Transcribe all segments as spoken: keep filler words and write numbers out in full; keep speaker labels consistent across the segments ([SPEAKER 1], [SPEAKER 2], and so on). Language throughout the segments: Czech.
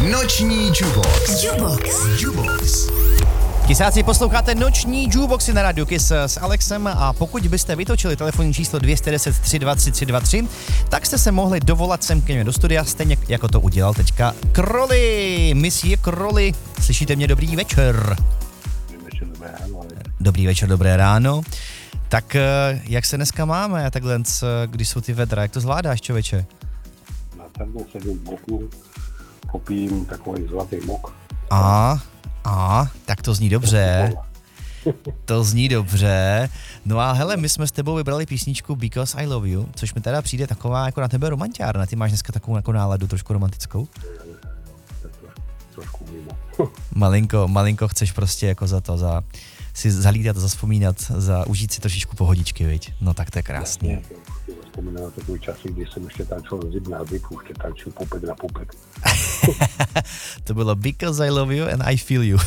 [SPEAKER 1] Noční Jukebox. Jukebox. Jukebox.
[SPEAKER 2] Tisáci, posloucháte Noční Jukeboxy na rádiu Kiss s Alexem a pokud byste vytočili telefonní číslo dvě deset tři dva tři tři dva tři, tak jste se mohli dovolat sem ke mně do studia, stejně jako to udělal teďka Kroli. Monsieur Kroli, slyšíte mě? Dobrý večer.
[SPEAKER 3] Dobrý večer, dobré ráno.
[SPEAKER 2] Dobrý večer, dobré ráno. Tak jak se dneska máme, takhle, když jsou ty vedra, jak to zvládáš, člověče?
[SPEAKER 3] Na tebe sedím v boku, popím takový zlatý mok.
[SPEAKER 2] A, a, tak to zní dobře. To zní dobře. No a hele, my jsme s tebou vybrali písničku Because I Love You, což mi teda přijde taková jako na tebe romantiárna. Ty máš dneska takovou jako náladu trošku romantickou?
[SPEAKER 3] Trošku mimo.
[SPEAKER 2] Malinko, malinko chceš prostě jako za to, za si zalítat, zavzpomínat, za užít si trošičku pohodičky, viď? No tak to je krásný.
[SPEAKER 3] Jasně, vzpomínám na takový časy, kdy jsem ještě tančil zip na zipu, ještě tančil pupek na pupek.
[SPEAKER 2] To bylo Because I Love You and I Feel You.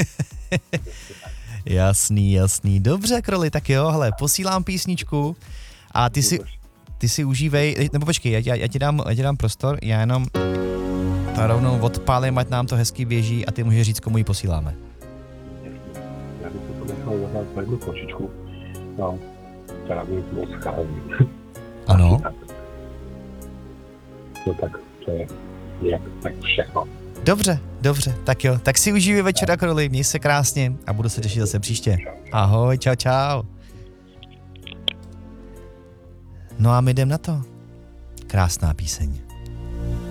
[SPEAKER 2] Jasný, jasný. Dobře, Kroli, tak jo, hele, posílám písničku a ty si, ty si užívej, nebo počkej, já, já, já, ti dám, já ti dám prostor, já jenom rovnou odpálím, ať nám to hezky běží a ty můžeš říct, komu ji posíláme.
[SPEAKER 3] Já bych si to nechal zahrát po jednu kočičku, no, která mi moc schází.
[SPEAKER 2] Ano.
[SPEAKER 3] No tak, to je jak, tak všechno.
[SPEAKER 2] Dobře, dobře, tak jo, tak si užívej večera, Kroli, měj se krásně a budu se těšit zase příště. Ahoj, čau, čau. No a my jdem na to. Krásná píseň.